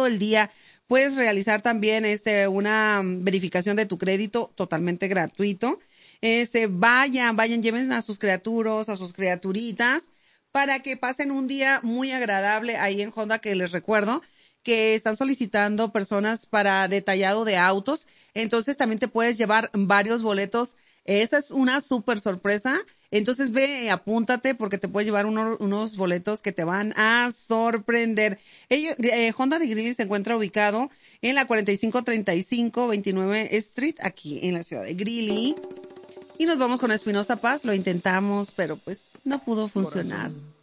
el día. Puedes realizar también una verificación de tu crédito totalmente gratuito. Vayan, lleven a sus criaturas, a sus criaturitas, para que pasen un día muy agradable ahí en Honda, que les recuerdo que están solicitando personas para detallado de autos. Entonces también te puedes llevar varios boletos. Esa es una súper sorpresa. Entonces apúntate porque te puedes llevar unos boletos que te van a sorprender. Honda de Greeley se encuentra ubicado en la 4535 29 Street, aquí en la ciudad de Greeley. Y nos vamos con Espinosa Paz. Lo intentamos, pero pues no pudo funcionar. Corazón.